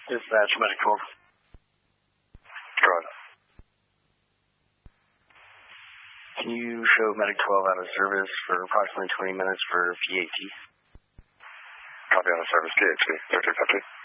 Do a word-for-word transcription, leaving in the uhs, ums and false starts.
Dispatch, Medic twelve. Go ahead. Can you show Medic twelve out of service for approximately twenty minutes for P eight T? Copy out of service, P eight T, thirty-two fifty.